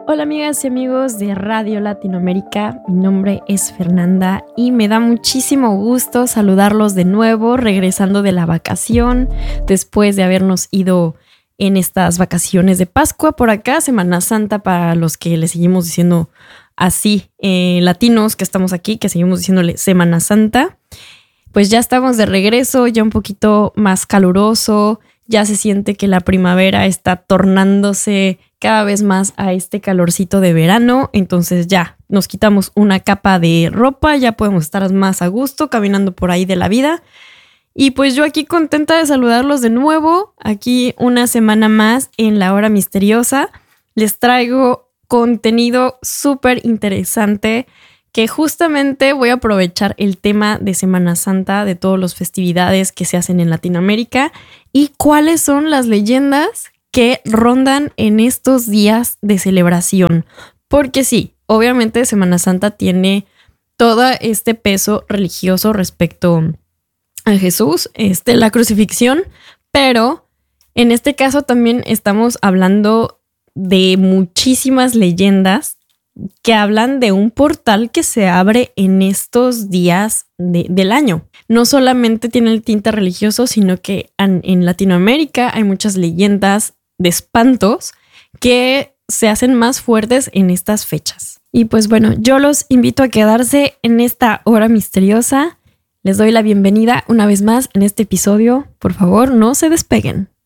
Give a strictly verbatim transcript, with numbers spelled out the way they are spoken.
Hola amigas y amigos de Radio Latinoamérica, mi nombre es Fernanda y me da muchísimo gusto saludarlos de nuevo regresando de la vacación después de habernos ido en estas vacaciones de Pascua por acá, Semana Santa para los que le seguimos diciendo así, eh, latinos que estamos aquí, que seguimos diciéndole Semana Santa. Pues ya estamos de regreso, ya un poquito más caluroso, ya se siente que la primavera está tornándose cada vez más a este calorcito de verano, entonces ya nos quitamos una capa de ropa, ya podemos estar más a gusto caminando por ahí de la vida. Y pues yo aquí contenta de saludarlos de nuevo, aquí una semana más en La Hora Misteriosa. Les traigo contenido súper interesante que justamente voy a aprovechar el tema de Semana Santa, de todas las festividades que se hacen en Latinoamérica y cuáles son las leyendas que rondan en estos días de celebración. Porque sí, obviamente Semana Santa tiene todo este peso religioso respecto a Jesús, este, la crucifixión, pero en este caso también estamos hablando de muchísimas leyendas que hablan de un portal que se abre en estos días de, del año. No solamente tiene el tinte religioso, sino que en, en Latinoamérica hay muchas leyendas de espantos que se hacen más fuertes en estas fechas. Y pues bueno, yo los invito a quedarse en esta hora misteriosa. Les doy la bienvenida una vez más en este episodio. Por favor, no se despeguen.